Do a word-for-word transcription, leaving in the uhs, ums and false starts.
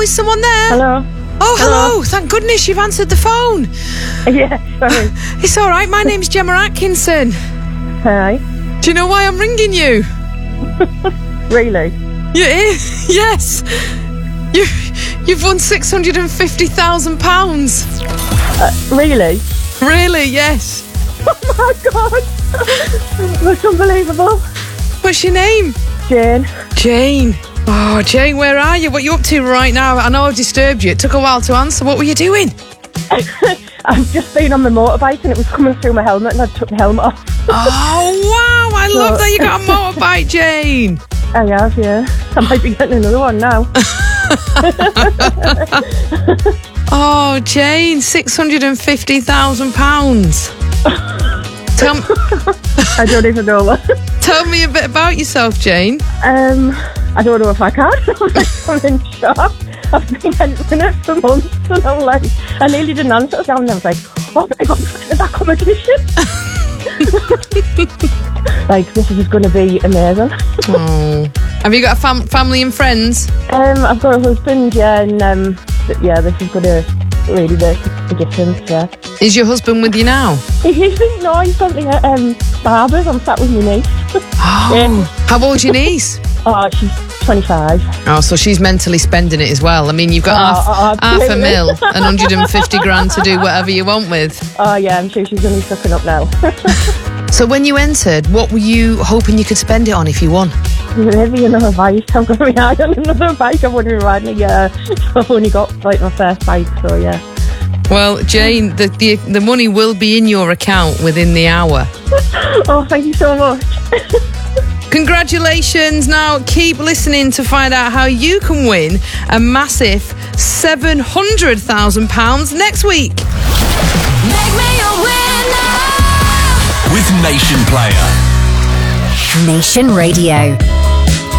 is someone there? Hello. Oh, hello. Hello. Thank goodness you've answered the phone. Yeah, sorry. It's all right. My name's Gemma Atkinson. Hi. Do you know why I'm ringing you? Really? Yeah, yes. You, you've won six hundred fifty thousand pounds. Uh, really? Really, yes. Oh my God. That's unbelievable. What's your name? Jane. Jane. Oh, Jane, where are you? What are you up to right now? I know I've disturbed you. It took a while to answer. What were you doing? I've just been on my motorbike and it was coming through my helmet and I took my helmet off. Oh, wow. I So- love that you got a motorbike, Jane. I have, yeah. I might be getting another one now. Oh, Jane, six hundred fifty thousand pounds. Tell, I don't even know what. tell me a bit about yourself, Jane. Um, I don't know if I can. I'm in shock. I've been entering it for months and I'm like, I nearly didn't answer it down and I was like, oh my God, is that competition? Like, this is going to be amazing. Oh. Have you got a fam- family and friends? Um, I've got a husband, yeah, and um, th- yeah, this is going to really make a difference, yeah. Is your husband with you now? He's no, he's got the um, barbers. I'm sat with my niece. Oh. How old's your niece? Oh, she's twenty-five. Oh, so she's mentally spending it as well. I mean, you've got Oh, half, oh, half a absolutely. mil and one hundred fifty grand to do whatever you want with. Oh, yeah, I'm sure she's going to be sucking up now. So when you entered, what were you hoping you could spend it on if you won? Maybe another bike. I'm going to be high on another bike. I've only been riding a year. So I've only got, like, my first bike, so yeah. Well, Jane, the, the the money will be in your account within the hour. Oh, thank you so much. Congratulations. Now keep listening to find out how you can win a massive seven hundred thousand pounds next week. Make me a winner with Nation Player. Nation Radio.